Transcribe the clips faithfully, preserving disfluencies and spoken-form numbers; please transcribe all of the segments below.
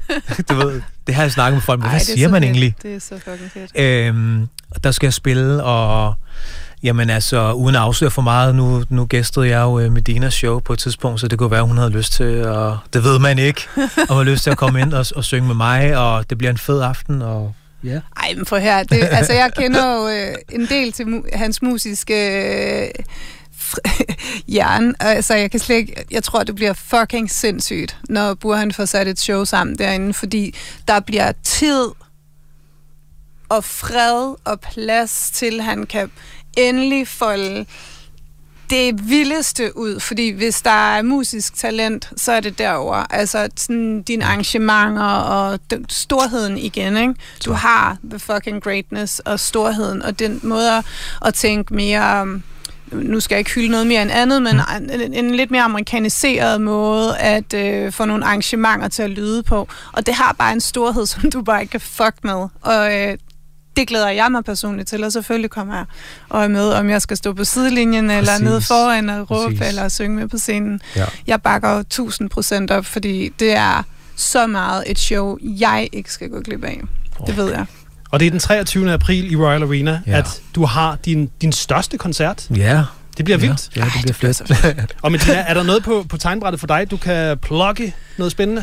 Du ved, det har jeg snakket med folk, men hvad Ej, siger man fedt. egentlig? Det er så fucking fedt. Øhm, der skal jeg spille, og jamen altså, uden at afsløre for meget, nu, nu gæstede jeg jo Medinas show på et tidspunkt, så det kunne være, hun havde lyst til, og det ved man ikke, og har lyst til at komme ind og, og synge med mig, og det bliver en fed aften, og ja. Yeah. Ej, men for her, det, altså jeg kender jo øh, en del til mu- hans musiske øh, hjerne, altså jeg kan slet ikke, jeg tror, det bliver fucking sindssygt, når Burhan får sat et show sammen derinde, fordi der bliver tid og fred og plads til, han kan endelig folde det vildeste ud, fordi hvis der er musisk talent, så er det derover. Altså sådan dine arrangementer og den, storheden igen, ikke? Du har the fucking greatness og storheden, og den måde at tænke mere, nu skal jeg ikke hylde noget mere end andet, men mm. en, en lidt mere amerikaniseret måde at øh, få nogle arrangementer til at lyde på. Og det har bare en storhed, som du bare ikke kan fuck med. Og øh, det glæder jeg mig personligt til, og selvfølgelig kommer jeg og er med, om jeg skal stå på sidelinjen, eller Præcis. nede foran og råbe, Præcis. eller synge med på scenen. Ja. Jeg bakker jo tusind procent op, fordi det er så meget et show, jeg ikke skal gå glip af. Okay. Det ved jeg. Og det er den treogtyvende april i Royal Arena, ja. at du har din, din største koncert. Ja. Det bliver vildt. Ja, ja, det bliver fedt. Og Medina, er der noget på, på tegnbrættet for dig, du kan plukke noget spændende?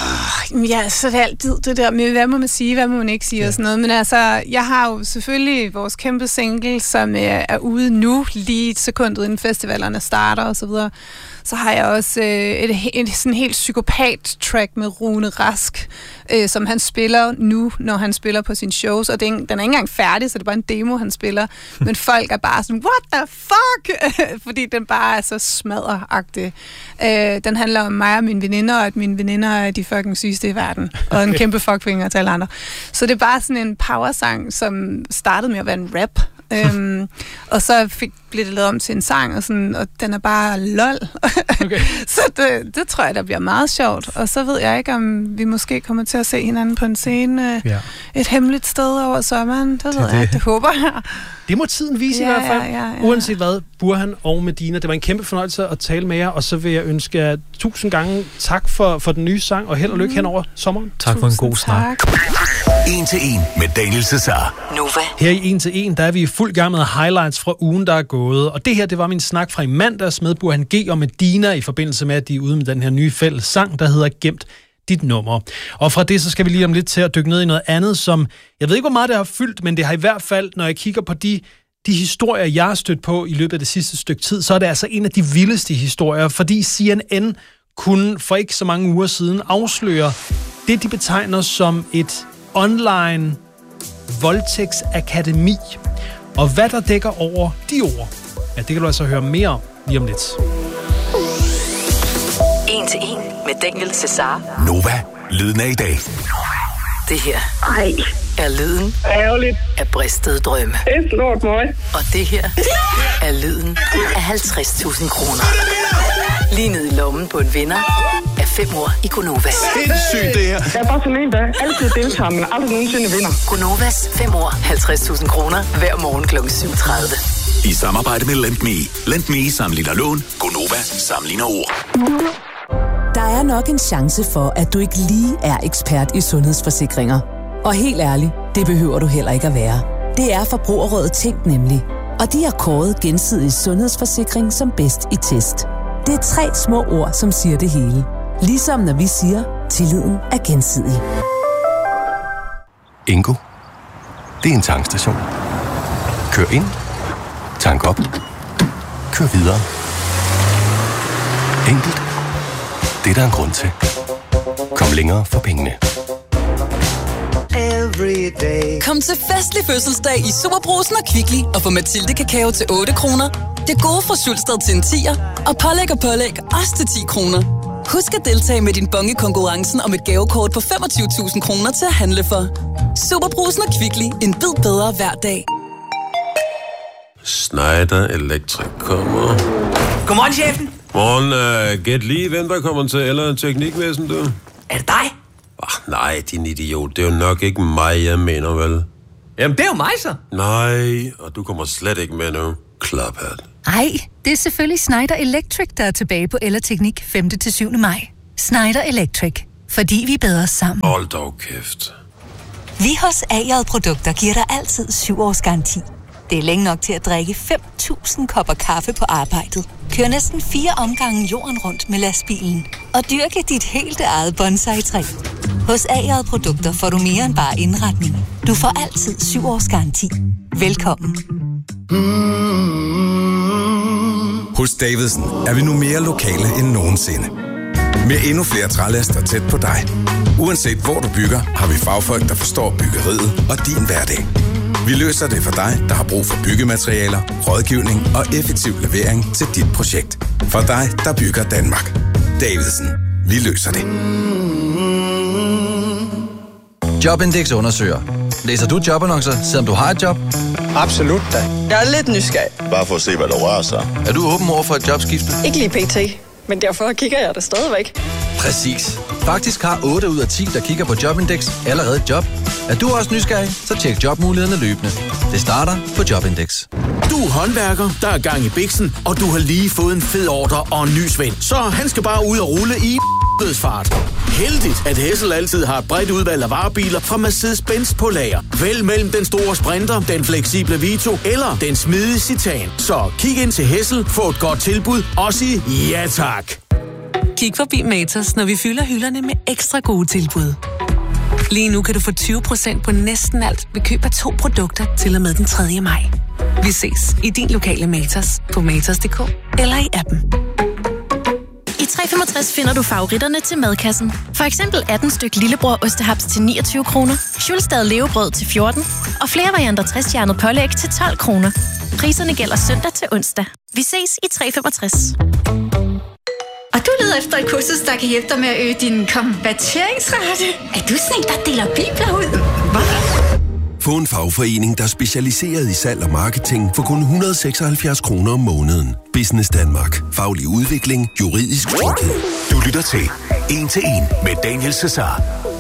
Oh, ja, så er det altid det der med, hvad må man sige, hvad må man ikke sige ja. og sådan noget. Men altså, jeg har jo selvfølgelig vores kæmpe single, som er, er ude nu, lige sekundet inden festivalerne starter og så videre. Så har jeg også øh, et, et, et sådan helt psykopat-track med Rune Rask, øh, som han spiller nu, når han spiller på sine shows. Og det er, den er ikke engang færdig, så det er bare en demo, han spiller. Men folk er bare sådan, what the fuck? Fordi den bare er så smadderagtig. Øh, den handler om mig og mine veninder, og at mine veninder er de fucking sygeste i verden. Og en kæmpe fuckfinger til alle andre. Så det er bare sådan en powersang, som startede med at være en rap. øhm, og så fik, blev det lavet om til en sang, og, sådan, og den er bare lol. Okay. Så det, det tror jeg, der bliver meget sjovt. Og så ved jeg ikke, om vi måske kommer til at se hinanden på en scene øh, ja. et hemmeligt sted over sommeren. Det, det ved jeg ikke, det håber jeg. Det må tiden vise ja, i hvert fald. Ja, ja, ja. Uanset hvad, Burhan og Medina, det var en kæmpe fornøjelse at tale med jer, og så vil jeg ønske jer tusind gange tak for, for den nye sang, og held og lykke mm. hen over sommeren. Tak for en god snak. En til en med Daniel Cesar. Nova. Her i En til en, der er vi i fuld gang med highlights fra ugen, der er gået. Og det her, det var min snak fra i mandags med Burhan G og Medina i forbindelse med, at de er ude med den her nye fælles sang, der hedder Gemt dit nummer. Og fra det, så skal vi lige om lidt til at dykke ned i noget andet, som jeg ved ikke, hvor meget det har fyldt, men det har i hvert fald, når jeg kigger på de, de historier, jeg har stødt på i løbet af det sidste stykke tid, så er det altså en af de vildeste historier, fordi C N N kunne for ikke så mange uger siden afsløre det, de betegner som et online voldtægtsakademi. Og hvad der dækker over de ord, ja, det kan du altså høre mere om lige om lidt. En til en med Daniel Cesar. Nova, lyden af i dag. Det her Ej. er lyden Ærgerligt. af bristede drømme. Det er slået mig. Og det her er lyden af halvtreds tusind kroner. Lige ned i lommen på en vinder af fem år i Gonova. Sindssygt det her. Jeg er bare sådan en, der altid deltager, men aldrig nogensinde vinder. Gonovas fem år, halvtreds tusind kroner hver morgen klokken syv tredive. I samarbejde med LendMe. LendMe sammenligner lån. Gonova sammenligner ord. Der er nok en chance for, at du ikke lige er ekspert i sundhedsforsikringer. Og helt ærligt, det behøver du heller ikke at være. Det er Forbrugerrådet Tænk nemlig. Og de har kåret Gensidig Sundhedsforsikring som bedst i test. Det er tre små ord, som siger det hele. Ligesom når vi siger, tilliden er gensidig. Ingo. Det er en tankstation. Kør ind. Tank op. Kør videre. Enkelt. Det er der en grund til. Kom længere for pengene. Kom til festlig fødselsdag i Superbrugsen og Kvickly og få Mathilde kakao til otte kroner. Det gode fra Schulstad til en tier, og pålæg og pålæg også til ti kroner. Husk at deltage med din bonge konkurrencen om et gavekort på femogtyve tusind kroner til at handle for. Superbrugsen og Kvickly. En bid bedre hver dag. Schneider Electric kommer. Godmorgen, chefen. Morgen, uh, gæt lige, hvem der kommer til eller teknikvæsen, du? Er det dig? Oh, nej, din idiot. Det er jo nok ikke mig, jeg mener, vel? Jamen, det er jo mig, så. Nej, og du kommer slet ikke med nu. Klaphat. Ej, det er selvfølgelig Schneider Electric, der er tilbage på Eller Teknik femte til syvende maj. Schneider Electric. Fordi vi er bedre sammen. Hold dog kæft. Vi hos A J Produkter giver dig altid syv års garanti. Det er længe nok til at drikke fem tusind kopper kaffe på arbejdet. Kør næsten fire omgange jorden rundt med lastbilen. Og dyrke dit helt eget bonsai-træ. Hos A J Produkter får du mere end bare indretning. Du får altid syv års garanti. Velkommen. Hos Davidsen er vi nu mere lokale end nogensinde. Med endnu flere trælaster tæt på dig. Uanset hvor du bygger, har vi fagfolk, der forstår byggeriet og din hverdag. Vi løser det for dig, der har brug for byggematerialer, rådgivning og effektiv levering til dit projekt. For dig, der bygger Danmark. Davidsen. Vi løser det. Jobindex undersøger. Læser du jobannoncer, selvom du har et job? Absolut da. Jeg er lidt nysgerrig. Bare for at se, hvad der rører sig. Er du åben over for et jobskifte? Ikke lige pt. Men derfor kigger jeg det stadigvæk. Præcis. Faktisk har otte ud af ti, der kigger på Jobindex, allerede et job. Er du også nysgerrig, så tjek jobmulighederne løbende. Det starter på Jobindex. Du er håndværker, der er gang i biksen, og du har lige fået en fed ordre og en ny svend. Så han skal bare ud og rulle i dødsfart. Heldigt, at Hessel altid har et bredt udvalg af varebiler fra Mercedes-Benz på lager. Vælg mellem den store Sprinter, den fleksible Vito eller den smidige Citan. Så kig ind til Hessel, få et godt tilbud og sig ja tak. Kig forbi Matas, når vi fylder hylderne med ekstra gode tilbud. Lige nu kan du få tyve procent på næsten alt ved køb af to produkter til og med den tredje maj. Vi ses i din lokale Matas på matas punktum d k eller i appen. I tre femogtres finder du favoritterne til madkassen. For eksempel atten styk lillebror ostehaps til niogtyve kroner, Schulstad levebrød til fjorten og flere varianter tres-stjernet pålæg til tolv kroner. Priserne gælder søndag til onsdag. Vi ses i tre femogtres. Og du leder efter et kursus, der kan hjælpe dig med at øge din konverteringsrate. Er du sådan en, der deler bibler ud? Hvad? Få en fagforening, der er specialiseret i salg og marketing for kun et hundrede og seksoghalvfjerds kroner om måneden. Business Danmark. Faglig udvikling. Juridisk tryghed. Du lytter til En til En med Daniel Cesar.